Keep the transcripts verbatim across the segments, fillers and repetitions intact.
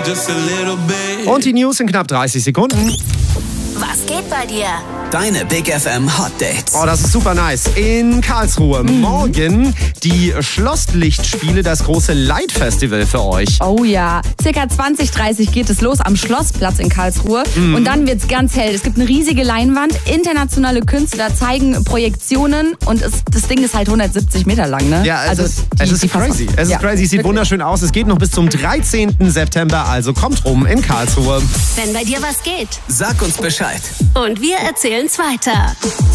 Und die News in knapp dreißig Sekunden. Was geht bei dir? Deine Big F M Hot Dates. Oh, das ist super nice. In Karlsruhe mhm. morgen die Schlosslichtspiele, das große Light-Festival für euch. Oh ja, circa zwanzig, dreißig geht es los am Schlossplatz in Karlsruhe. Mhm. Und dann wird's ganz hell. Es gibt eine riesige Leinwand, internationale Künstler zeigen Projektionen und es, das Ding ist halt hundertsiebzig Meter lang, ne? Ja, es also ist, die, es ist die crazy. Es ja, ist crazy, es sieht wirklich wunderschön aus. Es geht noch bis zum dreizehnten September, also kommt rum in Karlsruhe. Wenn bei dir was geht, Sag uns Bescheid. und wir erzählen's weiter.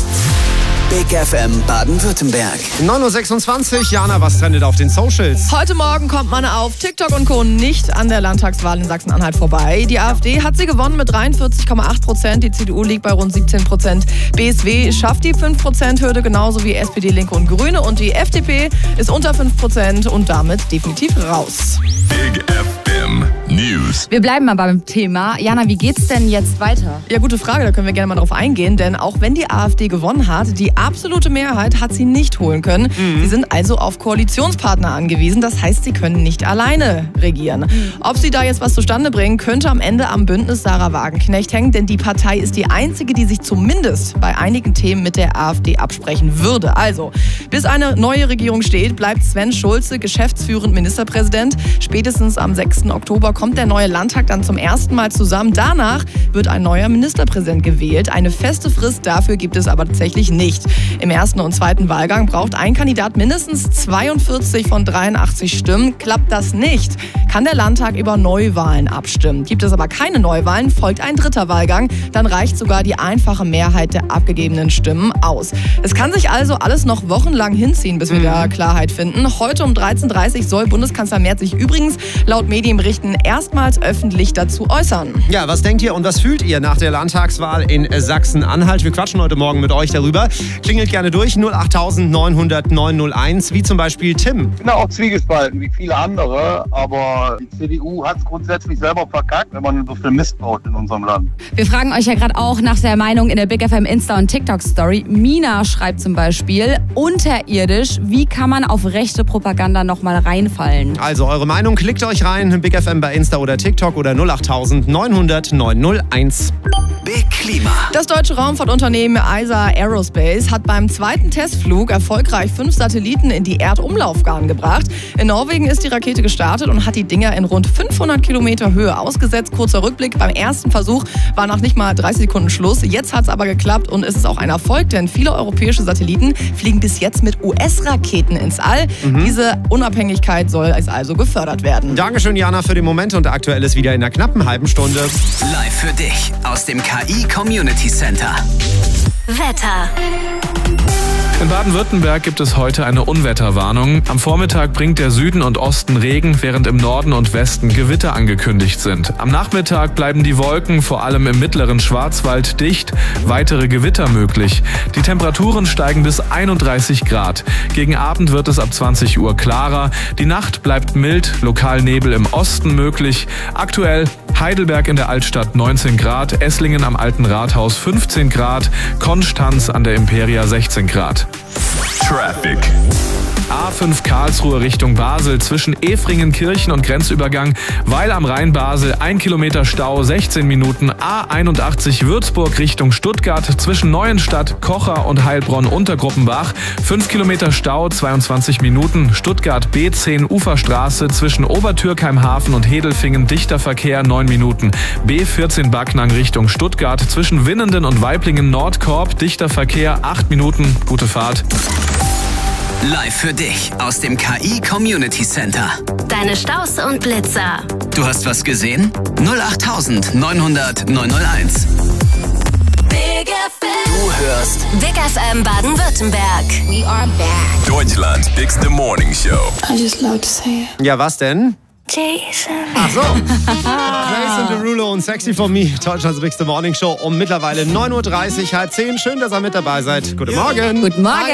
Big F M Baden-Württemberg. neun Uhr sechsundzwanzig, Jana, was trendet auf den Socials? Heute Morgen kommt man auf TikTok und Co. nicht an der Landtagswahl in Sachsen-Anhalt vorbei. Die AfD hat sie gewonnen mit dreiundvierzig Komma acht Prozent. Die C D U liegt bei rund siebzehn Prozent. B S W schafft die fünf Prozent Hürde, genauso wie S P D, Linke und Grüne. Und die F D P ist unter fünf Prozent und damit definitiv raus. Big F M News. Wir bleiben mal beim Thema. Jana, wie geht's denn jetzt weiter? Ja, gute Frage, da können wir gerne mal drauf eingehen. Denn auch wenn die AfD gewonnen hat, die absolute Mehrheit hat sie nicht holen können. Mhm. Sie sind also auf Koalitionspartner angewiesen. Das heißt, sie können nicht alleine regieren. Mhm. Ob sie da jetzt was zustande bringen, könnte am Ende am Bündnis Sarah Wagenknecht hängen. Denn die Partei ist die einzige, die sich zumindest bei einigen Themen mit der AfD absprechen würde. Also, bis eine neue Regierung steht, bleibt Sven Schulze geschäftsführend Ministerpräsident. Spätestens am sechsten Oktober kommt der neue Landtag dann zum ersten Mal zusammen. Danach wird ein neuer Ministerpräsident gewählt. Eine feste Frist dafür gibt es aber tatsächlich nicht. Im ersten und zweiten Wahlgang braucht ein Kandidat mindestens zweiundvierzig von dreiundachtzig Stimmen. Klappt das nicht, kann der Landtag über Neuwahlen abstimmen. Gibt es aber keine Neuwahlen, folgt ein dritter Wahlgang. Dann reicht sogar die einfache Mehrheit der abgegebenen Stimmen aus. Es kann sich also alles noch wochenlang hinziehen, bis wir mhm. da Klarheit finden. Heute um dreizehn Uhr dreißig soll Bundeskanzler Merz sich übrigens laut Medienberichten erstmals öffentlich dazu äußern. Ja, was denkt ihr und was fühlt ihr nach der Landtagswahl in Sachsen-Anhalt? Wir quatschen heute Morgen mit euch darüber. Klingelt gerne durch, null acht neun null null neun null eins, wie zum Beispiel Tim. Ich bin auch zwiegespalten, wie viele andere, aber die C D U hat es grundsätzlich selber verkackt, wenn man so viel Mist baut in unserem Land. Wir fragen euch ja gerade auch nach der Meinung in der Big F M Insta- und TikTok-Story. Mina schreibt zum Beispiel, unterirdisch, wie kann man auf rechte Propaganda nochmal reinfallen? Also eure Meinung, klickt euch rein, Big F M bei Insta oder TikTok oder null acht neun null null neun null eins. Big Klima. Das deutsche Raumfahrtunternehmen E S A Aerospace hat beim zweiten Testflug erfolgreich fünf Satelliten in die Erdumlaufbahn gebracht. In Norwegen ist die Rakete gestartet und hat die Dinger in rund fünfhundert Kilometer Höhe ausgesetzt. Kurzer Rückblick, beim ersten Versuch war nach nicht mal dreißig Sekunden Schluss. Jetzt hat es aber geklappt und es ist auch ein Erfolg, denn viele europäische Satelliten fliegen bis jetzt mit U S-Raketen ins All. Mhm. Diese Unabhängigkeit soll es also gefördert werden. Dankeschön, Jana, für den Moment und aktuell ist wieder in einer knappen halben Stunde. Live für dich aus dem K I Community Center. Wetter. In Baden-Württemberg gibt es heute eine Unwetterwarnung. Am Vormittag bringt der Süden und Osten Regen, während im Norden und Westen Gewitter angekündigt sind. Am Nachmittag bleiben die Wolken vor allem im mittleren Schwarzwald dicht, weitere Gewitter möglich. Die Temperaturen steigen bis einunddreißig Grad. Gegen Abend wird es ab zwanzig Uhr klarer. Die Nacht bleibt mild, lokal Nebel im Osten möglich. Aktuell Heidelberg in der Altstadt neunzehn Grad, Esslingen am Alten Rathaus fünfzehn Grad, Konstanz an der Imperia sechzehn Grad. Traffic. A fünf Karlsruhe Richtung Basel zwischen Efringen-Kirchen und Grenzübergang Weil am Rhein Basel ein Kilometer Stau, sechzehn Minuten. A einundachtzig Würzburg Richtung Stuttgart zwischen Neuenstadt, Kocher und Heilbronn Untergruppenbach fünf Kilometer Stau, zweiundzwanzig Minuten. Stuttgart B zehn Uferstraße zwischen Obertürkheim-Hafen und Hedelfingen dichter Verkehr neun Minuten. B vierzehn Backnang Richtung Stuttgart zwischen Winnenden und Waiblingen Nordkorb dichter Verkehr acht Minuten. Gute Fahrt. Live für dich aus dem K I Community Center. Deine Staus und Blitzer. Du hast was gesehen? null acht neun null null neun null eins. Big F M. Du hörst Big F M Baden-Württemberg. We are back. Deutschlands Bigste Morning Show. I just love to say it. Ja, was denn? Jason. Ach so. Jason Derulo und Sexy for Me, Deutschlands Bigste Morning Show um mittlerweile neun Uhr dreißig, halb zehn. Schön, dass ihr mit dabei seid. Guten Morgen. Guten Morgen.